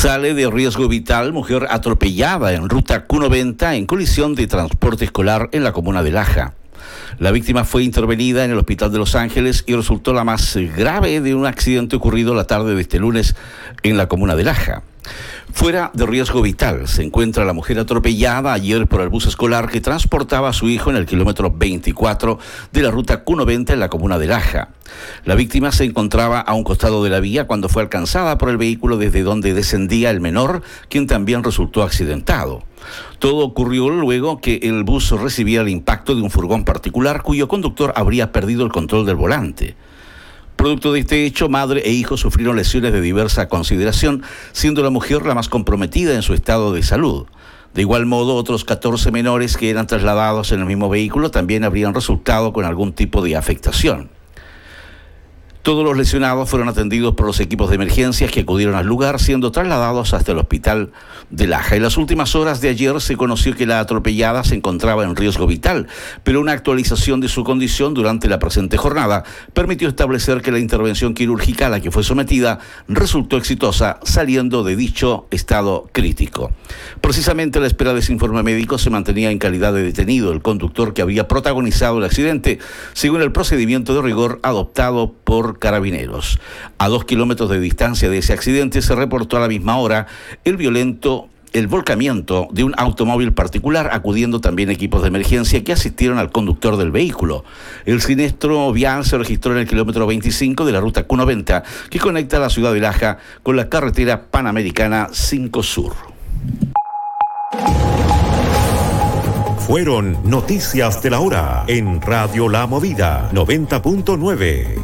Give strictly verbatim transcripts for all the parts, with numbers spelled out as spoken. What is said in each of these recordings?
Sale de riesgo vital mujer atropellada en ruta Q noventa en colisión de transporte escolar en la comuna de Laja. La víctima fue intervenida en el Hospital de Los Ángeles y resultó la más grave de un accidente ocurrido la tarde de este lunes en la comuna de Laja. Fuera de riesgo vital se encuentra la mujer atropellada ayer por el bus escolar que transportaba a su hijo en el kilómetro veinticuatro de la ruta Q noventa en la comuna de Laja. La víctima se encontraba a un costado de la vía cuando fue alcanzada por el vehículo desde donde descendía el menor, quien también resultó accidentado. Todo ocurrió luego que el bus recibía el impacto de un furgón particular cuyo conductor habría perdido el control del volante. Producto de este hecho, madre e hijo sufrieron lesiones de diversa consideración, siendo la mujer la más comprometida en su estado de salud. De igual modo, otros catorce menores que eran trasladados en el mismo vehículo también habrían resultado con algún tipo de afectación. Todos los lesionados fueron atendidos por los equipos de emergencias que acudieron al lugar, siendo trasladados hasta el hospital de Laja. En las últimas horas de ayer se conoció que la atropellada se encontraba en riesgo vital, pero una actualización de su condición durante la presente jornada permitió establecer que la intervención quirúrgica a la que fue sometida resultó exitosa, saliendo de dicho estado crítico. Precisamente a la espera de ese informe médico se mantenía en calidad de detenido el conductor que había protagonizado el accidente, según el procedimiento de rigor adoptado por Carabineros. A dos kilómetros de distancia de ese accidente se reportó a la misma hora el violento el volcamiento de un automóvil particular, acudiendo también equipos de emergencia que asistieron al conductor del vehículo. El siniestro vial se registró en el kilómetro veinticinco de la ruta Q noventa, que conecta la ciudad de Laja con la carretera panamericana cinco Sur. Fueron noticias de la hora en Radio La Movida noventa punto nueve.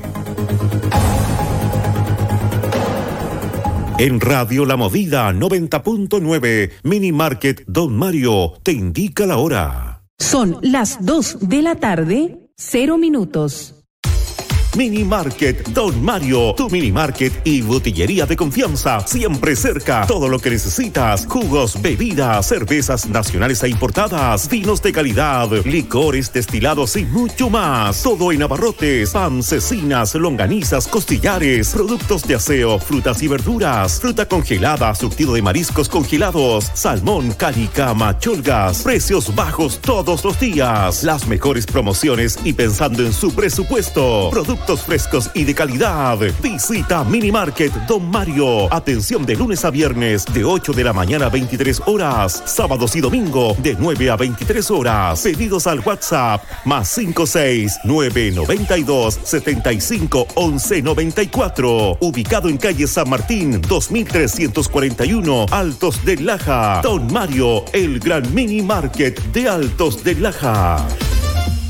En Radio La Movida noventa punto nueve, Mini Market Don Mario te indica la hora. Son las dos de la tarde, cero minutos. Mini Market Don Mario, tu mini market y botillería de confianza, siempre cerca. Todo lo que necesitas: jugos, bebidas, cervezas nacionales e importadas, vinos de calidad, licores destilados y mucho más. Todo en abarrotes, pan, cecinas, longanizas, costillares, productos de aseo, frutas y verduras, fruta congelada, surtido de mariscos congelados, salmón, canicama, cholgas, precios bajos todos los días, las mejores promociones y pensando en su presupuesto. Productos frescos y de calidad. Visita Mini Market Don Mario. Atención de lunes a viernes de ocho de la mañana a veintitrés horas. Sábados y domingo de nueve a veintitrés horas. Pedidos al WhatsApp más cinco seis nueve noventa y dos setenta y cinco once noventa y cuatro. Ubicado en calle San Martín dos mil trescientos cuarenta y uno, Altos de Laja. Don Mario, el gran Mini Market de Altos de Laja.